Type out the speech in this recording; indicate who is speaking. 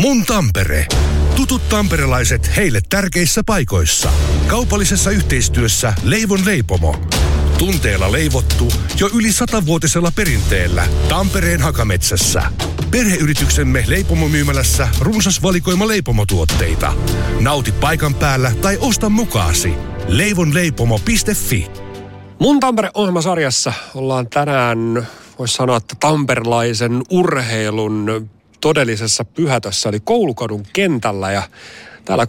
Speaker 1: Mun Tampere. Tutut tamperelaiset heille tärkeissä paikoissa. Kaupallisessa yhteistyössä Leivon leipomo. Tunteella leivottu jo yli 100-vuotisella perinteellä Tampereen Hakametsässä. Perheyrityksemme leipomomyymälässä runsas valikoima leipomotuotteita. Nauti paikan päällä tai osta mukaasi. leivonleipomo.fi.
Speaker 2: Mun Tampere-ohjelmasarjassa ollaan tänään, voisi sanoa, että tamperelaisen urheilun todellisessa pyhätössä, eli Koulukadun kentällä. Ja täällä